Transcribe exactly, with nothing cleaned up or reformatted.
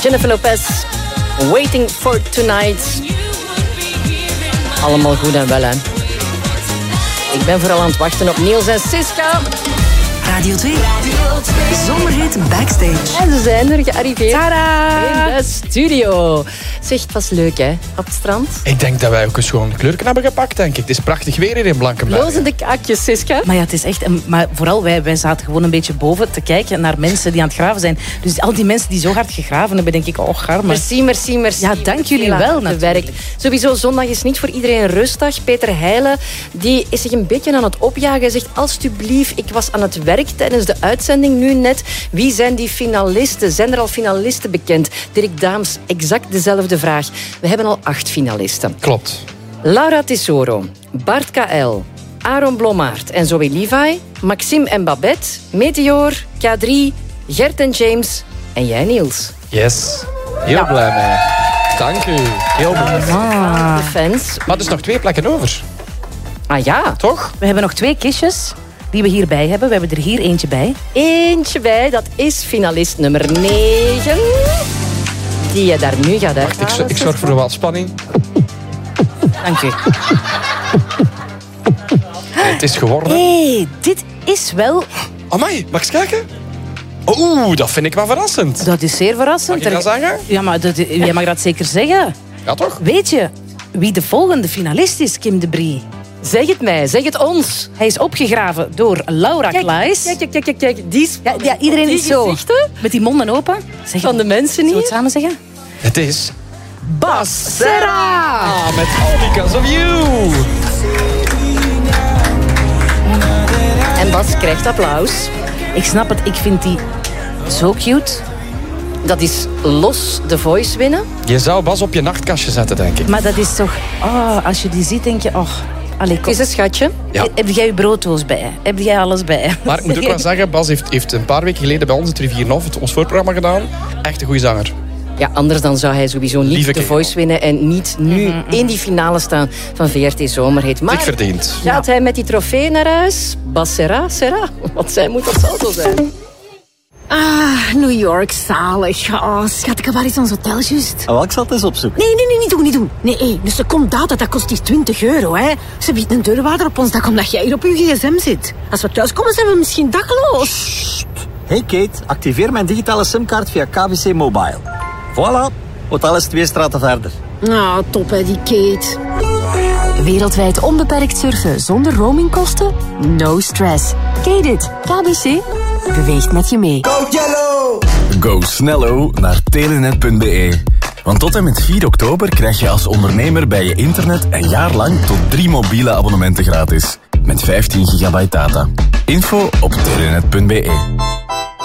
Jennifer Lopez, Waiting for Tonight. Allemaal goed en wel, hè. Ik ben vooral aan het wachten op Niels en Siska. Radio twee. Zomerhit Backstage. En ze zijn er gearriveerd. Tada! In de studio. Zeg, het was leuk, hè, op het strand. Ik denk dat wij ook eens gewoon kleurken hebben gepakt, denk ik. Het is prachtig weer hier in Blankenberg. Lozende kaakjes, Siska. Maar ja, het is echt... Maar vooral wij, wij zaten gewoon een beetje boven te kijken naar mensen die aan het graven zijn. Dus al die mensen die zo hard gegraven hebben, denk ik, oh, garme. Merci, merci, merci. Ja, dank jullie Heel wel, hard natuurlijk. gewerkt. Sowieso, zondag is niet voor iedereen een rustdag. Peter Heijlen, die is zich een beetje aan het opjagen. Hij zegt, alstublieft, ik was aan het werk tijdens de uitzending nu net. Wie zijn die finalisten? Zijn er al finalisten bekend? Dirk Daams, exact dezelfde vraag. We hebben al acht finalisten. Klopt. Laura Tesoro, Bart K L, Aaron Blommaert en Zoe Levi, Maxime en Babette, Meteor, K drie, Gert en James en jij, Niels. Yes. Heel blij mee. Dank u. Heel bedankt. Ah. De fans. Maar er is nog twee plekken over. Ah ja, Toch? We hebben nog twee kistjes die we hierbij hebben. We hebben er hier eentje bij. eentje bij. Dat is finalist nummer negen. Die je daar nu gaat Wacht, ik, uithalen. ik zorg voor wat spanning. Dank u. Nee, het is geworden. Hé, hey, dit is wel... Amai, mag ik eens kijken? Oeh, dat vind ik wel verrassend. Dat is zeer verrassend. Mag ik dat zeggen? Ja, maar dat, jij mag dat zeker zeggen. Ja, toch? Weet je wie de volgende finalist is, Kim de Brie? Zeg het mij, zeg het ons. Hij is opgegraven door Laura Klaes. Kijk, kijk, kijk, kijk, kijk. Die is Ja, ja, iedereen die is zo. gezichten Met die monden open. Zeg van de mensen Zullen we het hier. samen zeggen? Het is Bas Serra. Ah, met All Because of You. En Bas krijgt applaus. Ik snap het, ik vind die zo cute. Dat is los The Voice winnen. Je zou Bas op je nachtkastje zetten, denk ik. Maar dat is toch... Oh, als je die ziet, denk je... Oh, allee, kom. Is een schatje. Ja. Heb jij je brooddoos bij? Heb jij alles bij? Maar ik moet ook wel zeggen, Bas heeft, heeft een paar weken geleden bij ons het Rivier Nof, het ons voorprogramma gedaan. Echt een goede zanger. Ja, anders dan zou hij sowieso niet Lieve The kerel. Voice winnen en niet nu in die finale staan van V R T Zomerhit. Dik Maar verdiend. gaat hij met die trofee naar huis? Bas Serra, Serra. Want zij moet dat zal zo zijn. Ah, New York, zalig. Oh, schat, ik heb waar eens ons hotel juist. Oh, ik zal het eens opzoeken. Nee, nee, nee, niet doen, niet doen. Nee, hé, een seconde data, dat kost hier twintig euro, hè. Ze biedt een deurwaarder op ons dak omdat jij hier op je gsm zit. Als we thuiskomen, zijn we misschien dakloos. Hey Kate, activeer mijn digitale simkaart via K B C Mobile. Voilà, hotel is twee straten verder. Nou, top, hè, die Kate. Wereldwijd onbeperkt surfen zonder roamingkosten? No stress. Ken dit? K B C beweegt met je mee. Go snello naar telenet punt b e. Want tot en met vier oktober krijg je als ondernemer bij je internet een jaar lang tot drie mobiele abonnementen gratis. Met vijftien gigabyte data. Info op telenet punt b e.